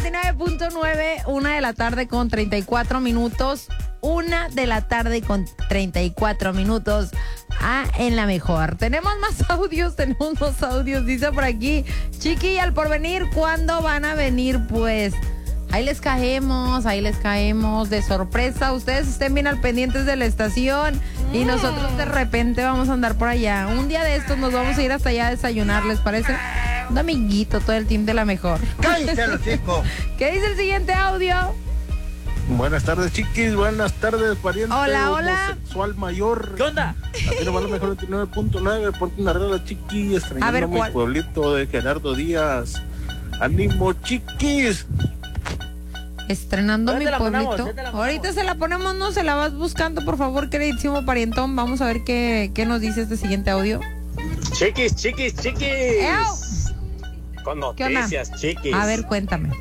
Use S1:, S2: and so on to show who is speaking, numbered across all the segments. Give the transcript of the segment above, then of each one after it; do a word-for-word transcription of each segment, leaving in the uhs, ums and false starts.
S1: noventa y nueve punto nueve, una de la tarde con treinta y cuatro minutos. Una de la tarde con treinta y cuatro minutos. Ah, en la mejor. Tenemos más audios, tenemos más audios. Dice por aquí, Chiqui, al porvenir, ¿cuándo van a venir? Pues ahí les caemos, ahí les caemos de sorpresa. Ustedes estén bien al pendientes de la estación y nosotros de repente vamos a andar por allá. Un día de estos nos vamos a ir hasta allá a desayunar, ¿les parece? Un amiguito, todo el team de la mejor.
S2: ¡Cállate, los chicos!
S1: ¿Qué dice el siguiente audio?
S3: Buenas tardes, chiquis. Buenas tardes, pariente.
S1: Hola, hola.
S3: Homosexual mayor.
S4: ¿Qué onda?
S3: Aquí nos va lo mejor veinti y nueve punto nueve. Ponte una regla, chiqui. Extrañando
S1: A ver,
S3: mi
S1: ¿cuál?
S3: pueblito de Gerardo Díaz. ¡Ánimo, chiquis!
S1: Estrenando mi
S4: Ahorita la
S1: pueblito.
S4: ponemos, ahorita la ponemos.
S1: Ahorita se la ponemos, no se la vas buscando, por favor, queridísimo parientón. Vamos a ver qué, qué nos dice este siguiente audio.
S5: Chiquis, chiquis, chiquis.
S1: ¡Ew!
S5: Con
S1: ¿Qué onda?
S5: noticias, chiquis.
S1: A ver, cuéntame.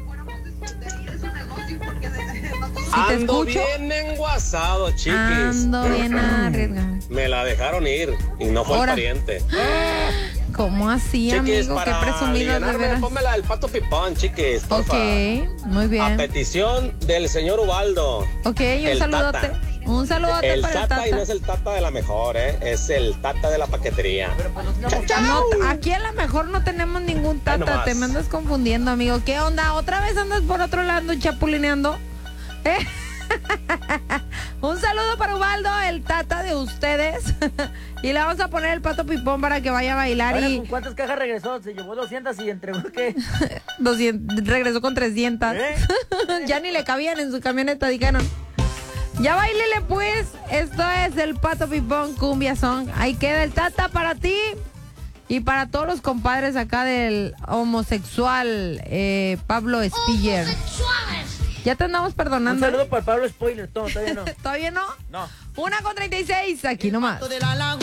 S1: Si te
S5: Ando
S1: escucho,
S5: bien enguasado, chiquis.
S1: ando bien arriesgado.
S5: Me la dejaron ir y no fue
S1: Ahora.
S5: el pariente.
S1: ¿Cómo así,
S5: Chiquis,
S1: amigo? Qué
S5: para
S1: presumido de
S5: alivianarme,
S1: veras.
S5: ponme la del pato pipón, chiquis, porfa.
S1: Ok, muy
S5: A
S1: bien.
S5: petición del señor Ubaldo.
S1: Ok, un
S5: El
S1: saludote.
S5: Tata.
S1: Un saludote
S5: El
S1: para el
S5: tata,
S1: Tata.
S5: y no es el tata de la mejor, ¿eh? Es el tata de la paquetería.
S1: No, aquí a lo mejor no tenemos ningún
S5: Ahí
S1: Tata,
S5: nomás.
S1: te me andas confundiendo, amigo. ¿Qué onda? ¿Otra vez andas por otro lado chapulineando? ¿Eh? Un saludo para Ubaldo, el Tata de ustedes. Y le vamos a poner el pato pipón para que vaya a bailar.
S4: Ahora,
S1: Y
S4: ¿con cuántas cajas regresó? Se llevó doscientas y entregó qué.
S1: doscientos, regresó con trescientas.
S4: ¿Eh?
S1: Ya ni le cabían en su camioneta, dijeron. Ya bailele pues. Esto es el pato pipón cumbia song. Ahí queda el Tata para ti. Y para todos los compadres acá del homosexual eh, Pablo Spiller. Ya te andamos
S4: Un
S1: perdonando.
S4: saludo para Pablo Spoiler. No, todavía no.
S1: ¿Todavía no?
S4: No.
S1: Una con treinta y seis, aquí nomás.